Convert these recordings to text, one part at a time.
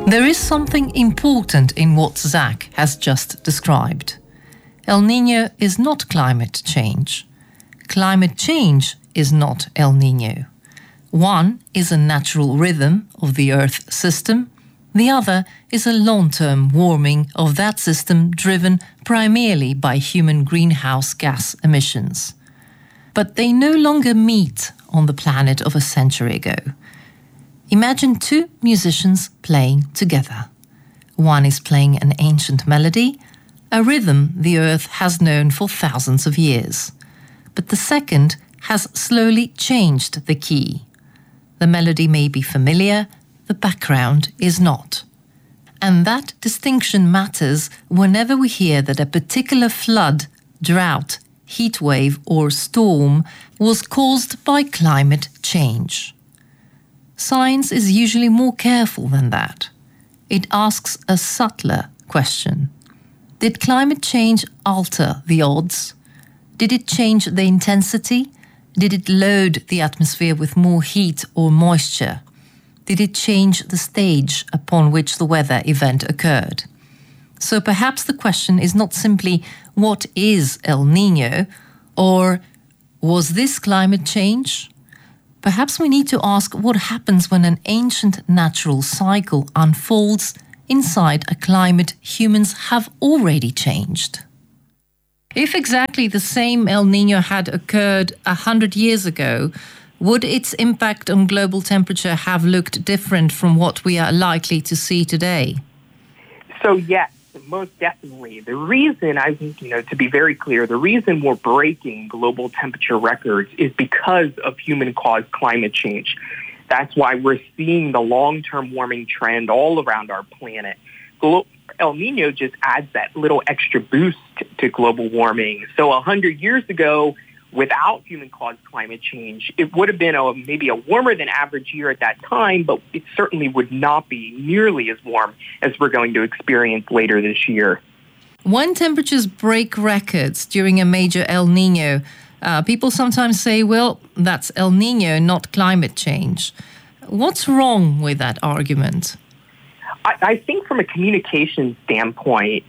There is something important in what Zach has just described. El Niño is not climate change. Climate change is not El Niño. One is a natural rhythm of the Earth system. The other is a long-term warming of that system driven primarily by human greenhouse gas emissions. But they no longer meet on the planet of a century ago. Imagine two musicians playing together. One is playing an ancient melody, a rhythm the Earth has known for thousands of years. But the second has slowly changed the key. The melody may be familiar, the background is not. And that distinction matters whenever we hear that a particular flood, drought, heatwave or storm was caused by climate change. Science is usually more careful than that. It asks a subtler question. Did climate change alter the odds? Did it change the intensity? Did it load the atmosphere with more heat or moisture? Did it change the stage upon which the weather event occurred? So perhaps the question is not simply what is El Niño or was this climate change? Perhaps we need to ask what happens when an ancient natural cycle unfolds inside a climate humans have already changed. If exactly the same El Niño had occurred 100 years ago, would its impact on global temperature have looked different from what we are likely to see today? So yes, most definitely. The reason, I think, to be very clear, the reason we're breaking global temperature records is because of human-caused climate change. That's why we're seeing the long-term warming trend all around our planet. El Niño just adds that little extra boost to global warming. So 100 years ago, without human-caused climate change, it would have been maybe a warmer than average year at that time, but it certainly would not be nearly as warm as we're going to experience later this year. When temperatures break records during a major El Niño, people sometimes say, well, that's El Niño, not climate change. What's wrong with that argument? I think from a communication standpoint,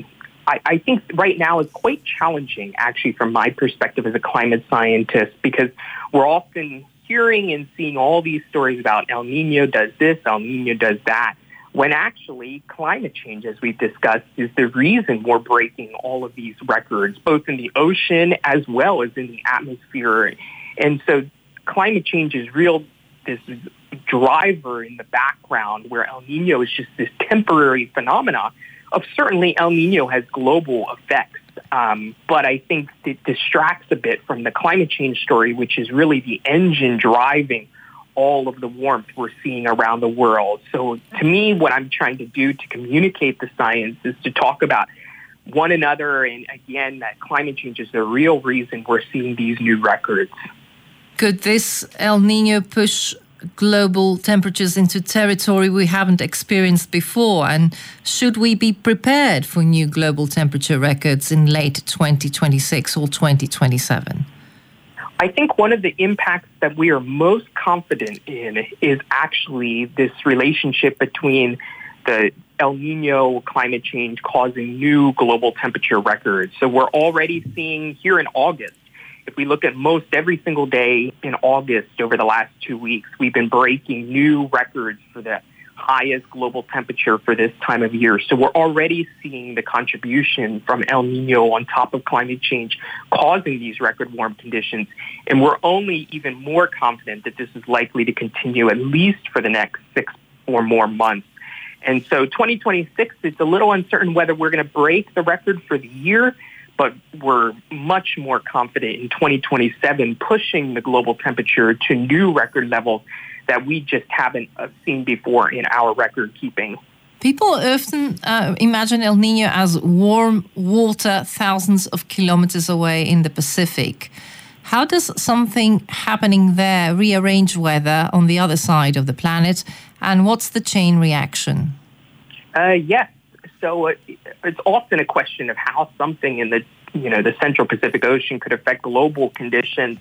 I think right now is quite challenging, actually, from my perspective as a climate scientist, because we're often hearing and seeing all these stories about El Niño does this, El Niño does that, when actually climate change, as we've discussed, is the reason we're breaking all of these records, both in the ocean as well as in the atmosphere. And so climate change is real, this driver in the background where El Niño is just this temporary phenomena. Of certainly El Niño has global effects, but I think it distracts a bit from the climate change story, which is really the engine driving all of the warmth we're seeing around the world. So to me, what I'm trying to do to communicate the science is to talk about one another, and again, that climate change is the real reason we're seeing these new records. Could this El Niño push global temperatures into territory we haven't experienced before? And should we be prepared for new global temperature records in late 2026 or 2027? I think one of the impacts that we are most confident in is actually this relationship between the El Niño climate change causing new global temperature records. So we're already seeing here in August, if we look at most every single day in August over the last 2 weeks, we've been breaking new records for the highest global temperature for this time of year. So we're already seeing the contribution from El Niño on top of climate change causing these record warm conditions. And we're only even more confident that this is likely to continue at least for the next 6 or more months. And so 2026, it's a little uncertain whether we're going to break the record for the year, but we're much more confident in 2027 pushing the global temperature to new record levels that we just haven't seen before in our record keeping. People often imagine El Niño as warm water thousands of kilometers away in the Pacific. How does something happening there rearrange weather on the other side of the planet, and what's the chain reaction? Yes. So it's often a question of how something in the Central Pacific Ocean could affect global conditions.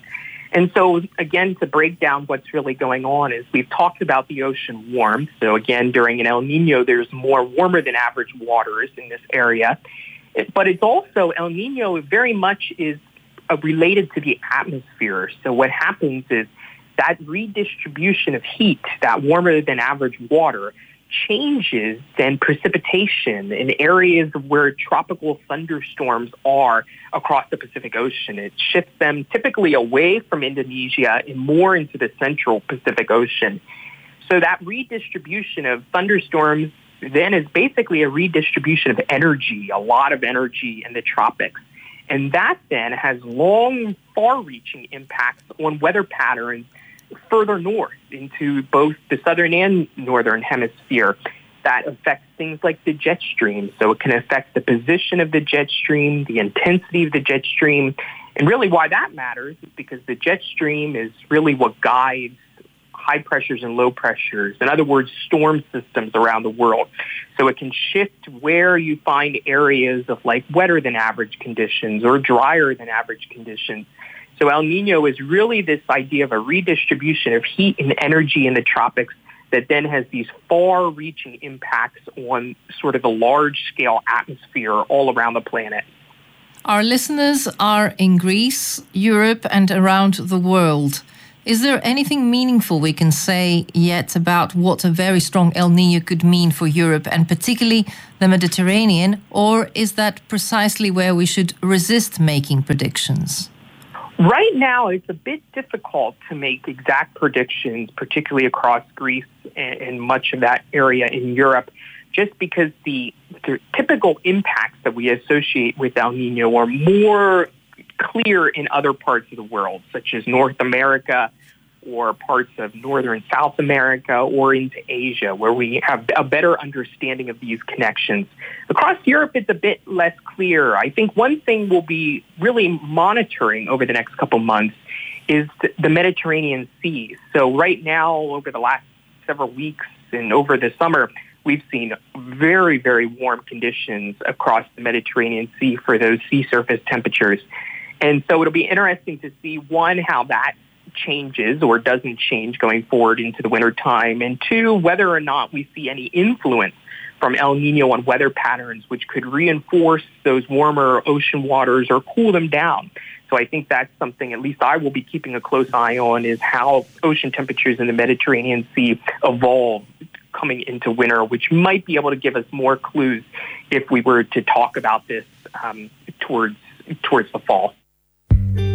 And so, again, to break down what's really going on is we've talked about the ocean warm. So, again, during an El Nino, there's more warmer than average waters in this area. But it's also, El Nino very much is related to the atmosphere. So what happens is that redistribution of heat, that warmer than average water, changes then precipitation in areas where tropical thunderstorms are across the Pacific Ocean. It shifts them typically away from Indonesia and more into the central Pacific Ocean. So that redistribution of thunderstorms then is basically a redistribution of energy, a lot of energy in the tropics. And that then has long, far-reaching impacts on weather patterns further north into both the southern and northern hemisphere. That affects things like the jet stream. So it can affect the position of the jet stream, the intensity of the jet stream. And really why that matters is because the jet stream is really what guides high pressures and low pressures. In other words, storm systems around the world. So it can shift where you find areas of like wetter than average conditions or drier than average conditions. So El Nino is really this idea of a redistribution of heat and energy in the tropics that then has these far-reaching impacts on sort of the large-scale atmosphere all around the planet. Our listeners are in Greece, Europe, and around the world. Is there anything meaningful we can say yet about what a very strong El Nino could mean for Europe and particularly the Mediterranean, or is that precisely where we should resist making predictions? Right now, it's a bit difficult to make exact predictions, particularly across Greece and much of that area in Europe, just because the typical impacts that we associate with El Nino are more clear in other parts of the world, such as North America or parts of Northern South America or into Asia, where we have a better understanding of these connections. Across Europe, it's a bit less clear. I think one thing we'll be really monitoring over the next couple months is the Mediterranean Sea. So right now, over the last several weeks and over the summer, we've seen very, very warm conditions across the Mediterranean Sea for those sea surface temperatures. And so it'll be interesting to see, one, how that changes or doesn't change going forward into the wintertime, and two, whether or not we see any influence from El Nino on weather patterns, which could reinforce those warmer ocean waters or cool them down. So I think that's something at least I will be keeping a close eye on, is how ocean temperatures in the Mediterranean Sea evolve coming into winter, which might be able to give us more clues if we were to talk about this towards the fall.